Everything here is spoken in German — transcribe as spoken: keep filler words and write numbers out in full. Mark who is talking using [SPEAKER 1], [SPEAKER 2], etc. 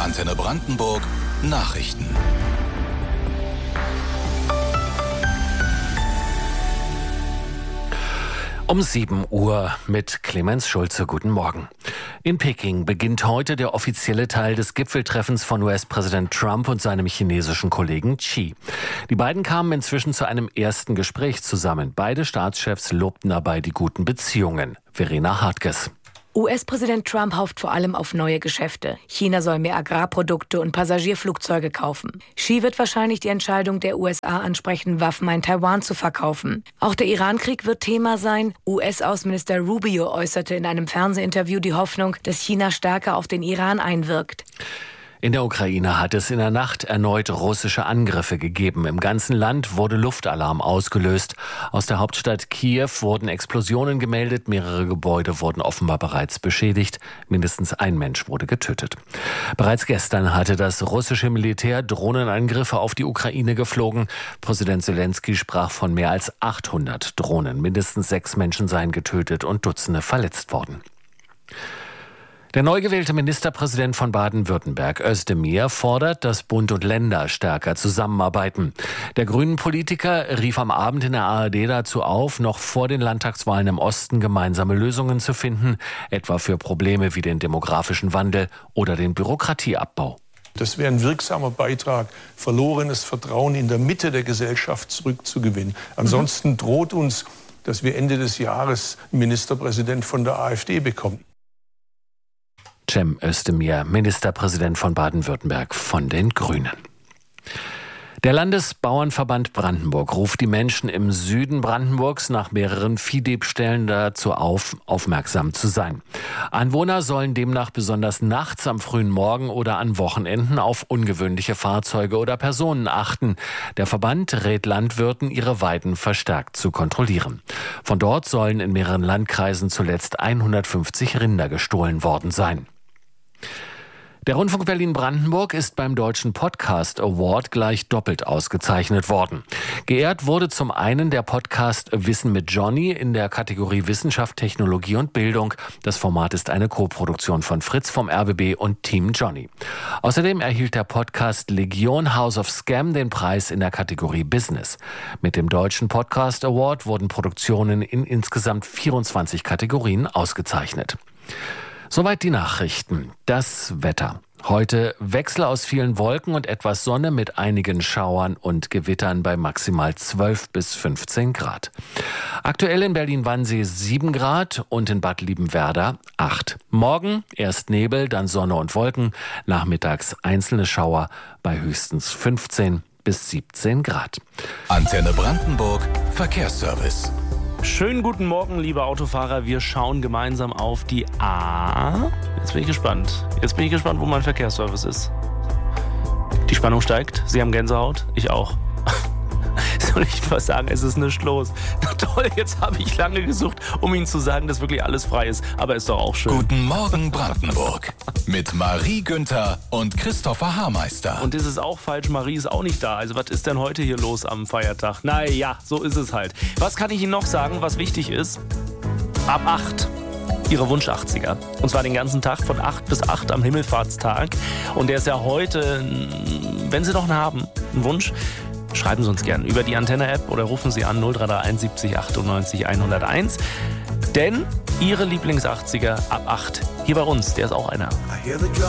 [SPEAKER 1] Antenne Brandenburg Nachrichten.
[SPEAKER 2] Um sieben Uhr mit Clemens Schulze. Guten Morgen. In Peking beginnt heute der offizielle Teil des Gipfeltreffens von U S-Präsident Trump und seinem chinesischen Kollegen Xi. Die beiden kamen inzwischen zu einem ersten Gespräch zusammen. Beide Staatschefs lobten dabei die guten Beziehungen. Verena Hartges.
[SPEAKER 3] U S-Präsident Trump hofft vor allem auf neue Geschäfte. China soll mehr Agrarprodukte und Passagierflugzeuge kaufen. Xi wird wahrscheinlich die Entscheidung der U S A ansprechen, Waffen an Taiwan zu verkaufen. Auch der Irankrieg wird Thema sein. U S-Außenminister Rubio äußerte in einem Fernsehinterview die Hoffnung, dass China stärker auf den Iran einwirkt.
[SPEAKER 2] In der Ukraine hat es in der Nacht erneut russische Angriffe gegeben. Im ganzen Land wurde Luftalarm ausgelöst. Aus der Hauptstadt Kiew wurden Explosionen gemeldet. Mehrere Gebäude wurden offenbar bereits beschädigt. Mindestens ein Mensch wurde getötet. Bereits gestern hatte das russische Militär Drohnenangriffe auf die Ukraine geflogen. Präsident Zelensky sprach von mehr als achthundert Drohnen. Mindestens sechs Menschen seien getötet und Dutzende verletzt worden. Der neu gewählte Ministerpräsident von Baden-Württemberg, Özdemir, fordert, dass Bund und Länder stärker zusammenarbeiten. Der Grünen-Politiker rief am Abend in der A R D dazu auf, noch vor den Landtagswahlen im Osten gemeinsame Lösungen zu finden, etwa für Probleme wie den demografischen Wandel oder den Bürokratieabbau.
[SPEAKER 4] Das wäre ein wirksamer Beitrag, verlorenes Vertrauen in der Mitte der Gesellschaft zurückzugewinnen. Ansonsten mhm. droht uns, dass wir Ende des Jahres einen Ministerpräsident von der AfD bekommen.
[SPEAKER 2] Cem Özdemir, Ministerpräsident von Baden-Württemberg von den Grünen. Der Landesbauernverband Brandenburg ruft die Menschen im Süden Brandenburgs nach mehreren Viehdiebstählen dazu auf, aufmerksam zu sein. Anwohner sollen demnach besonders nachts, am frühen Morgen oder an Wochenenden auf ungewöhnliche Fahrzeuge oder Personen achten. Der Verband rät Landwirten, ihre Weiden verstärkt zu kontrollieren. Von dort sollen in mehreren Landkreisen zuletzt hundertfünfzig Rinder gestohlen worden sein. Der Rundfunk Berlin-Brandenburg ist beim Deutschen Podcast Award gleich doppelt ausgezeichnet worden. Geehrt wurde zum einen der Podcast Wissen mit Johnny in der Kategorie Wissenschaft, Technologie und Bildung. Das Format ist eine Koproduktion von Fritz vom R B B und Team Johnny. Außerdem erhielt der Podcast Legion House of Scam den Preis in der Kategorie Business. Mit dem Deutschen Podcast Award wurden Produktionen in insgesamt vierundzwanzig Kategorien ausgezeichnet. Soweit die Nachrichten. Das Wetter. Heute Wechsel aus vielen Wolken und etwas Sonne mit einigen Schauern und Gewittern bei maximal zwölf bis fünfzehn Grad. Aktuell in Berlin-Wannsee sieben Grad und in Bad Liebenwerda acht. Morgen erst Nebel, dann Sonne und Wolken. Nachmittags einzelne Schauer bei höchstens fünfzehn bis siebzehn Grad.
[SPEAKER 1] Antenne Brandenburg Verkehrsservice.
[SPEAKER 5] Schönen guten Morgen, liebe Autofahrer. Wir schauen gemeinsam auf die A. Jetzt bin ich gespannt. Jetzt bin ich gespannt, wo mein Verkehrsservice ist. Die Spannung steigt. Sie haben Gänsehaut. Ich auch. Soll ich was sagen? Es ist nichts los. Na toll, jetzt habe ich lange gesucht, um Ihnen zu sagen, dass wirklich alles frei ist. Aber ist doch auch schön.
[SPEAKER 1] Guten Morgen, Brandenburg. Mit Marie Günther und Christopher Haarmeister.
[SPEAKER 5] Und das ist auch falsch. Marie ist auch nicht da. Also was ist denn heute hier los am Feiertag? Naja, so ist es halt. Was kann ich Ihnen noch sagen, was wichtig ist? Ab acht. Ihre Wunsch achtziger. Und zwar den ganzen Tag von acht bis acht am Himmelfahrtstag. Und der ist ja heute, wenn Sie noch einen haben, einen Wunsch, schreiben Sie uns gern über die Antenne-App oder rufen Sie an null drei drei eins siebzig achtundneunzig hunderteins. Denn Ihre Lieblings-achtziger ab acht hier bei uns, der ist auch einer.